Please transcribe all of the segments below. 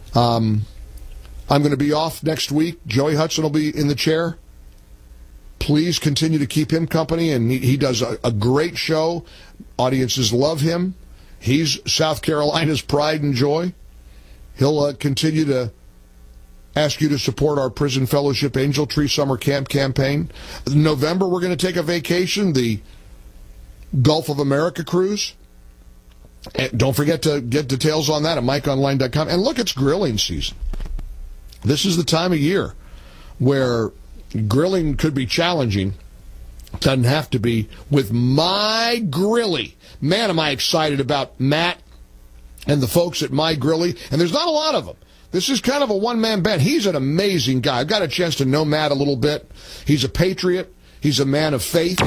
I'm going to be off next week. Joey Hudson will be in the chair. Please continue to keep him company, and he does a great show. Audiences love him. He's South Carolina's pride and joy. He'll continue to ask you to support our Prison Fellowship Angel Tree Summer Camp campaign. In November, we're going to take a vacation, the Gulf of America cruise. And don't forget to get details on that at MikeOnline.com. And look, it's grilling season. This is the time of year where grilling could be challenging. Doesn't have to be with My Grilly. Man, am I excited about Matt and the folks at My Grilly. And there's not a lot of them. This is kind of a one-man band. He's an amazing guy. I've got a chance to know Matt a little bit. He's a patriot. He's a man of faith.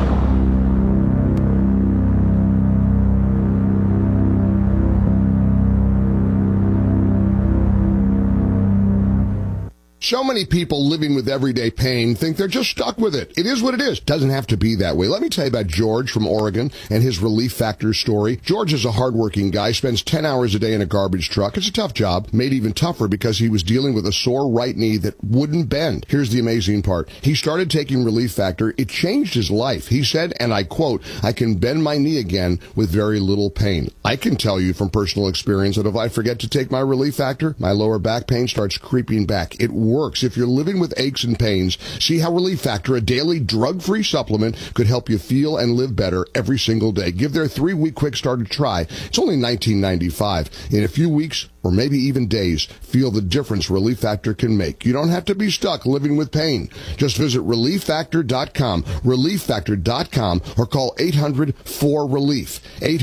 So many people living with everyday pain think they're just stuck with it. It is what it is. Doesn't have to be that way. Let me tell you about George from Oregon and his Relief Factor story. George is a hardworking guy, spends 10 hours a day in a garbage truck. It's a tough job, made even tougher because he was dealing with a sore right knee that wouldn't bend. Here's the amazing part. He started taking Relief Factor. It changed his life. He said, and I quote, "I can bend my knee again with very little pain." I can tell you from personal experience that if I forget to take my Relief Factor, my lower back pain starts creeping back. It works. If you're living with aches and pains, see how Relief Factor, a daily drug-free supplement, could help you feel and live better every single day. Give their 3-week quick start a try. It's only $19.95. In a few weeks, or maybe even days, feel the difference Relief Factor can make. You don't have to be stuck living with pain. Just visit ReliefFactor.com, ReliefFactor.com, or call 800-4RELIEF.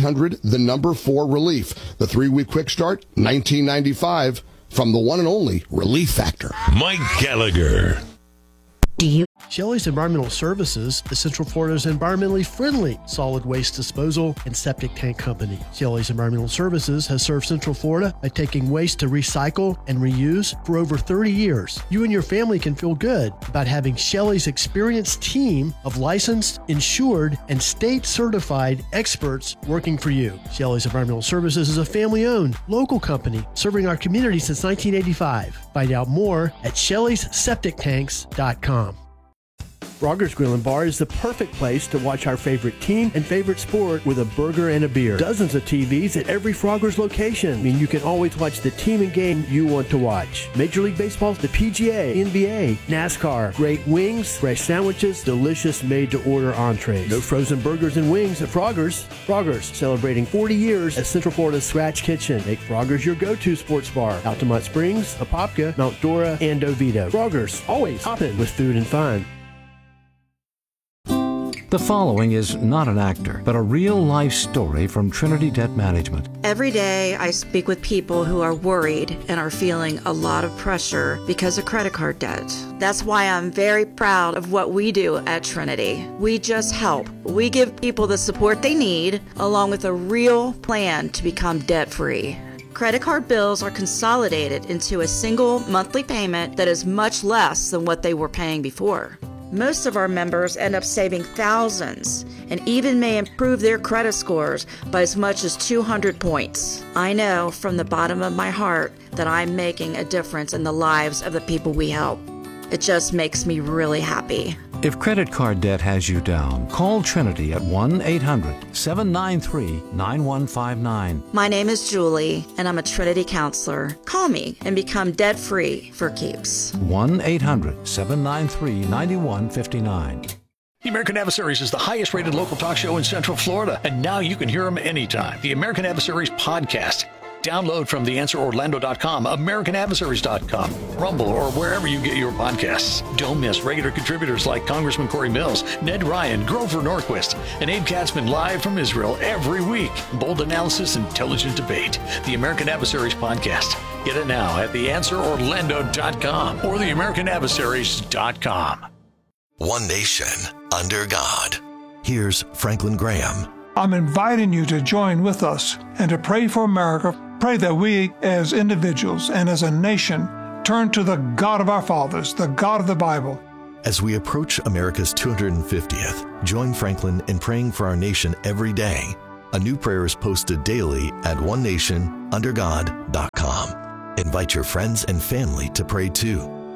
800-4RELIEF. The 3-week quick start, $19.95. From the one and only Relief Factor. Mike Gallagher. Shelley's Environmental Services is Central Florida's environmentally friendly solid waste disposal and septic tank company. Shelley's Environmental Services has served Central Florida by taking waste to recycle and reuse for over 30 years. You and your family can feel good about having Shelley's experienced team of licensed, insured, and state-certified experts working for you. Shelley's Environmental Services is a family-owned, local company serving our community since 1985. Find out more at Shelley'sSepticTanks.com. Frogger's Grill and Bar is the perfect place to watch our favorite team and favorite sport with a burger and a beer. Dozens of TVs at every Frogger's location. I mean, you can always watch the team and game you want to watch. Major League Baseball, the PGA, NBA, NASCAR, great wings, fresh sandwiches, delicious made-to-order entrees. No frozen burgers and wings at Frogger's. Frogger's, celebrating 40 years as Central Florida's Scratch Kitchen. Make Frogger's your go-to sports bar. Altamont Springs, Apopka, Mount Dora, and Oviedo. Frogger's, always hopping with food and fun. The following is not an actor, but a real-life story from Trinity Debt Management. Every day I speak with people who are worried and are feeling a lot of pressure because of credit card debt. That's why I'm very proud of what we do at Trinity. We just help. We give people the support they need, along with a real plan to become debt-free. Credit card bills are consolidated into a single monthly payment that is much less than what they were paying before. Most of our members end up saving thousands and even may improve their credit scores by as much as 200 points. I know from the bottom of my heart that I'm making a difference in the lives of the people we help. It just makes me really happy. If credit card debt has you down, call Trinity at 1-800-793-9159. My name is Julie, and I'm a Trinity counselor. Call me and become debt-free for keeps. 1-800-793-9159. The American Adversaries is the highest-rated local talk show in Central Florida, and now you can hear them anytime. The American Adversaries podcast. Download from theanswerorlando.com, americanadversaries.com, Rumble, or wherever you get your podcasts. Don't miss regular contributors like Congressman Corey Mills, Ned Ryan, Grover Norquist, and Abe Katzman live from Israel every week. Bold analysis, intelligent debate. The American Adversaries podcast. Get it now at theanswerorlando.com or theamericanadversaries.com. One nation under God. Here's Franklin Graham. I'm inviting you to join with us and to pray for America. Pray that we as individuals and as a nation turn to the God of our fathers, the God of the Bible. As we approach America's 250th, join Franklin in praying for our nation every day. A new prayer is posted daily at onenationundergod.com. Invite your friends and family to pray too.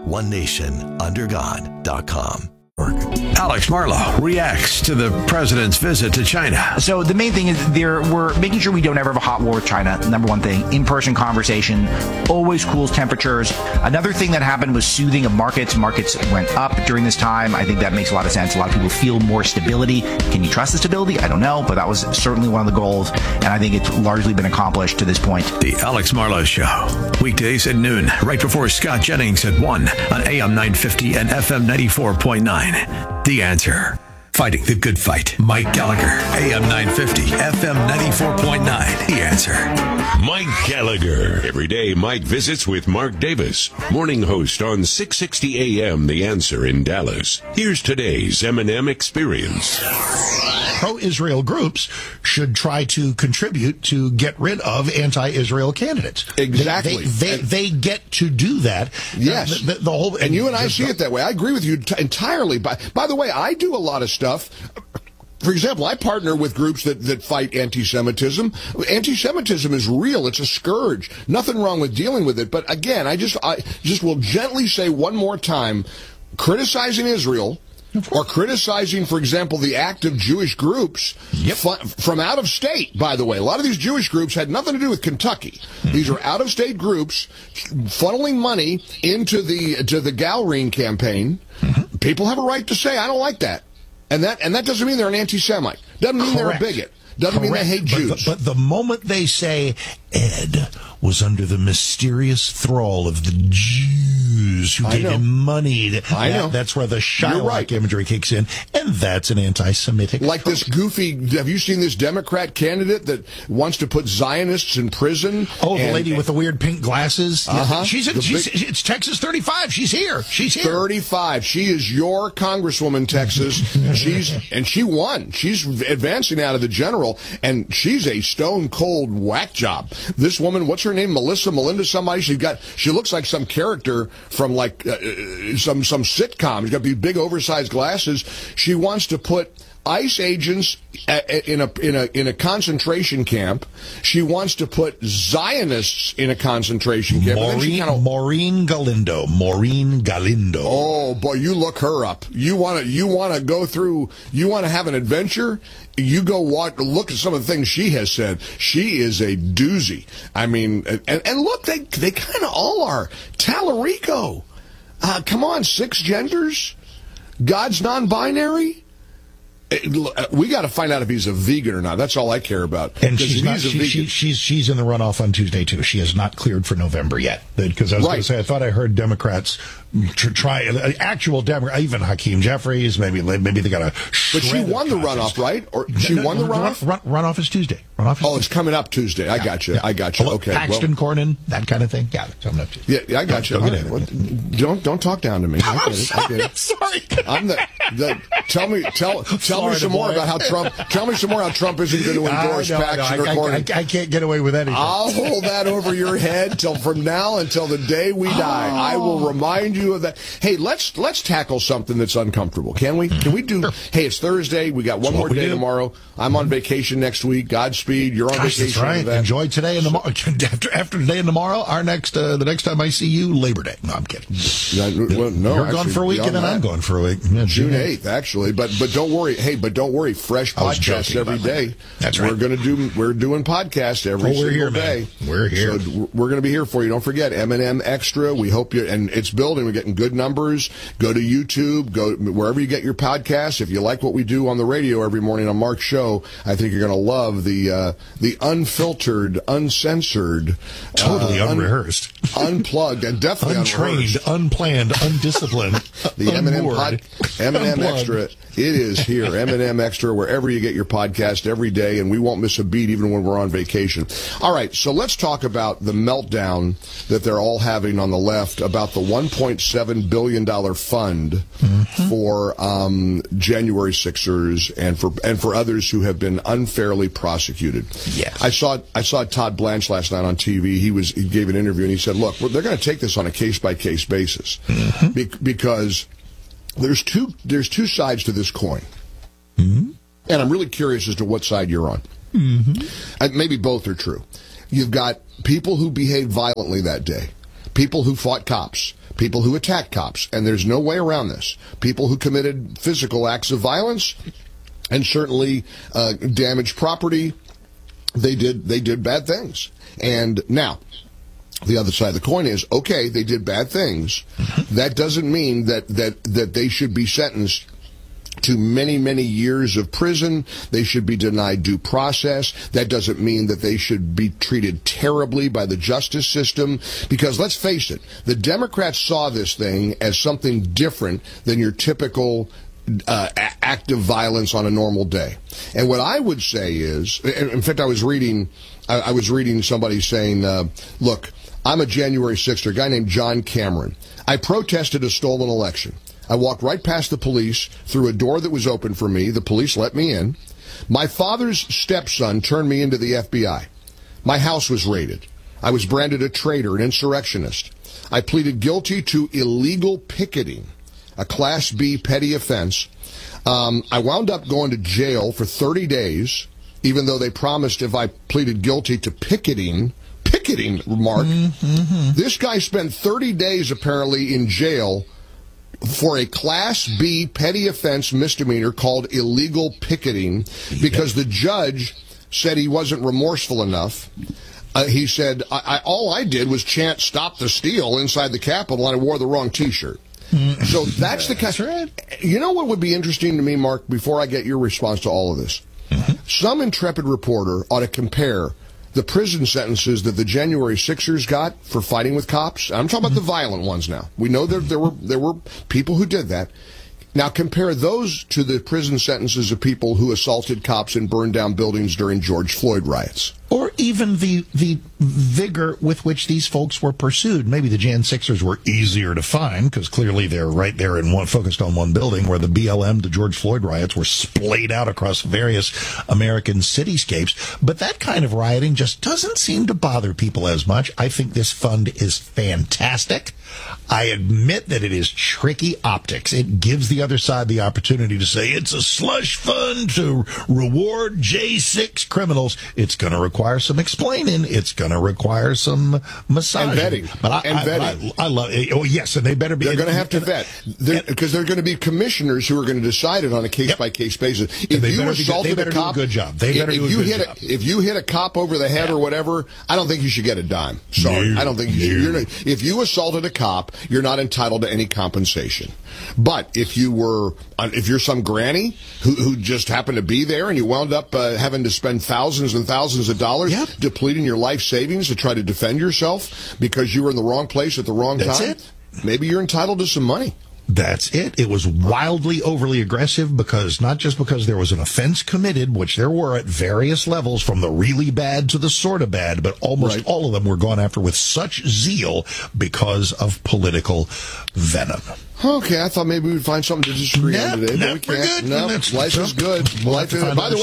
OneNationUnderGod.com. Alex Marlow reacts to the president's visit to China. So the main thing is we're making sure we don't ever have a hot war with China. Number one thing, in-person conversation always cools temperatures. Another thing that happened was soothing of markets. Markets went up during this time. I think that makes a lot of sense. A lot of people feel more stability. Can you trust the stability? I don't know, but that was certainly one of the goals, and I think it's largely been accomplished to this point. The Alex Marlow Show, weekdays at noon, right before Scott Jennings at 1 on AM 950 and FM 94.9. The Answer. Fighting the good fight. Mike Gallagher, AM 950, FM 94.9. The Answer. Mike Gallagher. Every day, Mike visits with Mark Davis, morning host on 660 AM The Answer in Dallas. Here's today's M&M Experience. Pro-Israel groups should try to contribute to get rid of anti-Israel candidates. Exactly. They get to do that. Yes. The whole, and you and I see it that way. I agree with you entirely. By the way, I do a lot of stuff. For example, I partner with groups that fight anti-Semitism. Anti-Semitism is real. It's a scourge. Nothing wrong with dealing with it. But again, I just will gently say one more time, criticizing Israel or criticizing, for example, the act of Jewish groups from out of state, by the way. A lot of these Jewish groups had nothing to do with Kentucky. These are out-of-state groups funneling money into the Galrine campaign. People have a right to say, I don't like that. And that doesn't mean they're an anti-Semite. Doesn't mean they're a bigot. Doesn't mean they hate Jews. But the moment they say Ed was under the mysterious thrall of the Jews who gave him money, that's where the Shylock imagery kicks in, and that's an anti-Semitic. Like this goofy, have you seen this Democrat candidate that wants to put Zionists in prison? Oh, the lady with the weird pink glasses? It's Texas 35. She's here. 35. She is your Congresswoman, Texas. She won. She's advancing out of the general, and she's a stone-cold whack job. This woman, what's her name? Melinda somebody. She looks like some character from like some sitcom. She's got these big oversized glasses. She wants to put ICE agents in a concentration camp. She wants to put Zionists in a concentration camp. Maureen Galindo. Oh boy, you look her up. You want to go through. You want to have an adventure. You go look at some of the things she has said. She is a doozy. I mean, and look, they kind of all are. Tallarico. Come on, 6 genders. God's non-binary. We got to find out if he's a vegan or not. That's all I care about. And she's in the runoff on Tuesday too. She is not cleared for November yet. Because I was going to say, I thought I heard Democrats try actual Democrats, even Hakeem Jeffries. Maybe they got a. But she won the runoff, right? Or she won the runoff. Runoff is Tuesday. It's coming up Tuesday. I got you. Okay. Paxton, Cornyn, that kind of thing. Yeah, it's coming up Tuesday. Yeah, I got you. Don't talk down to me. I get it. Sorry. Tell me some more about how Trump. Tell me some more how Trump isn't going to endorse Paxton or Cornyn. I can't get away with anything. I'll hold that over your head from now until the day we die. I will remind you of that. Hey, let's tackle something that's uncomfortable. Can we? Can we do? Hey, it's Thursday. We got one more day tomorrow. I'm on vacation next week. Godspeed. You're on vacation. That's right. Enjoy today and tomorrow. After today and tomorrow, the next time I see you, Labor Day. No, I'm kidding. You're gone for a week, and then I'm going for a week. Yeah, June 8th, actually. But don't worry. Hey, but don't worry. Fresh podcasts every day. That's right. We're doing podcasts every single day. We're here. So we're going to be here for you. Don't forget M&M Extra. We hope you. And it's building. We're getting good numbers. Go to YouTube. Go wherever you get your podcasts. If you like what we do on the radio every morning on Mark's show, I think you're going to love the unfiltered, uncensored, totally unrehearsed, unplugged, and definitely untrained, unplanned, undisciplined. The M&M Extra. It is here. M&M Extra, wherever you get your podcast every day, and we won't miss a beat even when we're on vacation. All right, so let's talk about the meltdown that they're all having on the left about the $1.7 billion fund for January 6ers and for others who have been unfairly prosecuted. Yes. I saw Todd Blanche last night on TV. He gave an interview and he said, "Look, they're going to take this on a case-by-case basis because there's two sides to this coin, and I'm really curious as to what side you're on. Maybe both are true. You've got people who behaved violently that day, people who fought cops, people who attacked cops, and there's no way around this. People who committed physical acts of violence and certainly damaged property. They did bad things. And now, the other side of the coin is, okay, they did bad things. That doesn't mean that they should be sentenced to many, many years of prison. They should be denied due process. That doesn't mean that they should be treated terribly by the justice system, because let's face it, the Democrats saw this thing as something different than your typical act of violence on a normal day. And what I would say is, in fact, I was reading somebody saying, look, I'm a January 6th, a guy named John Cameron. I protested a stolen election. I walked right past the police through a door that was open for me. The police let me in. My father's stepson turned me into the FBI. My house was raided. I was branded a traitor, an insurrectionist. I pleaded guilty to illegal picketing, a Class B petty offense. I wound up going to jail for 30 days, even though they promised if I pleaded guilty to picketing, Mark. This guy spent 30 days apparently in jail for a Class B petty offense misdemeanor called illegal picketing, because the judge said he wasn't remorseful enough. He said, all I did was chant "Stop the Steal" inside the Capitol, and I wore the wrong T-shirt. So that's the kind. Right. You know what would be interesting to me, Mark, before I get your response to all of this? Some intrepid reporter ought to compare the prison sentences that the January 6ers got for fighting with cops. I'm talking about the violent ones now. We know there were people who did that. Now compare those to the prison sentences of people who assaulted cops and burned down buildings during George Floyd riots. Or even the vigor with which these folks were pursued. Maybe the Jan 6ers were easier to find because clearly they're right there in focused on one building, where the BLM, the George Floyd riots, were splayed out across various American cityscapes. But that kind of rioting just doesn't seem to bother people as much. I think this fund is fantastic. I admit that it is tricky optics. It gives the other side the opportunity to say it's a slush fund to reward J6 criminals. It's going to require some explaining. It's going to require some massaging. And vetting. But I love it. Oh, yes, and they better be. They're going to have to vet. Because they're going to be commissioners who are going to decide it on a case-by-case basis. If you assaulted a cop, do a good job. They better do a good job. If you hit a cop over the head or whatever, I don't think you should get a dime. Sorry. I don't think you should. If you assaulted a cop, you're not entitled to any compensation. But if you're some granny who just happened to be there and you wound up having to spend thousands and thousands of dollars depleting your life savings to try to defend yourself because you were in the wrong place at the wrong time, maybe you're entitled to some money. That's it. It was wildly overly aggressive because not just because there was an offense committed, which there were at various levels, from the really bad to the sort of bad, but almost all of them were gone after with such zeal because of political venom. Okay, I thought maybe we'd find something to disagree on today, but we can't. No, life is good. Life is good. By the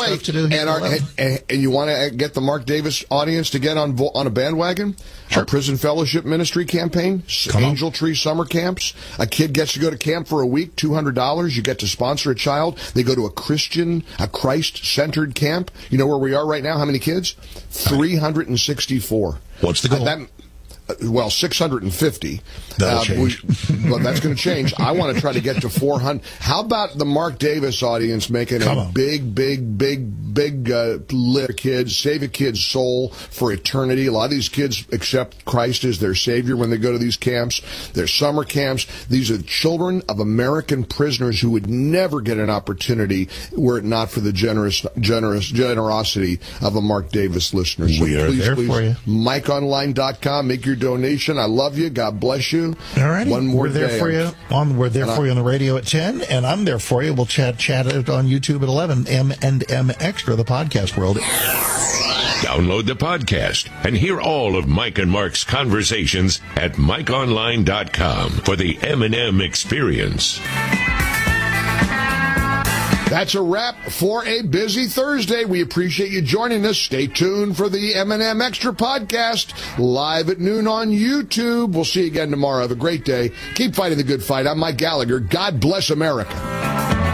way, and you want to get the Mark Davis audience to get on a bandwagon? Our Prison Fellowship Ministry campaign, Angel Tree Summer Camps. A kid gets to go to camp for a week, $200. You get to sponsor a child. They go to a Christ-centered camp. You know where we are right now? How many kids? 364. What's the goal? Well, 650. That'll change. Well, that's going to change. I want to try to get to 400. How about the Mark Davis audience making a big lift kids, save a kid's soul for eternity? A lot of these kids accept Christ as their Savior when they go to these camps. They're summer camps. These are children of American prisoners who would never get an opportunity were it not for the generosity of a Mark Davis listener. So we are there for you. MikeOnline.com. Make your donation. I love you. God bless you. All right. One more We're there day. for you. We're there for you on the radio at 10, and I'm there for you. We'll chat it on YouTube at 11. M&M Extra, the podcast world. Download the podcast and hear all of Mike and Mark's conversations at MikeOnline.com for the M&M experience. That's a wrap for a busy Thursday. We appreciate you joining us. Stay tuned for the M&M Extra podcast live at noon on YouTube. We'll see you again tomorrow. Have a great day. Keep fighting the good fight. I'm Mike Gallagher. God bless America.